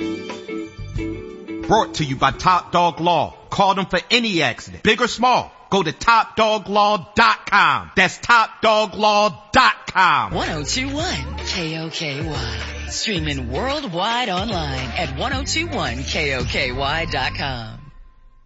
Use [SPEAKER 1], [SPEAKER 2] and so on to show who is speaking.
[SPEAKER 1] Brought to you by Top Dog Law. Call them for any accident, big or small. Go to TopDogLaw.com. That's TopDogLaw.com.
[SPEAKER 2] 1021 KOKY. Streaming worldwide online at 1021KOKY.com.